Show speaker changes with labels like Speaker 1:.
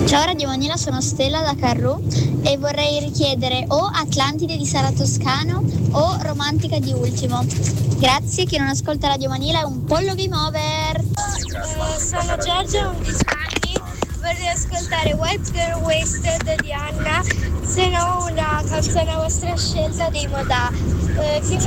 Speaker 1: Ciao Radio Manila, sono Stella da Carrù e vorrei richiedere o Atlantide di Sara Toscano o Romantica di Ultimo. Grazie, chi non ascolta Radio Manila è un pollo game over.
Speaker 2: Sono Giorgia, 11 anni, vorrei ascoltare White Girl Wasted di Anna, se no una canzone a vostra scelta dei Modà. Chi mi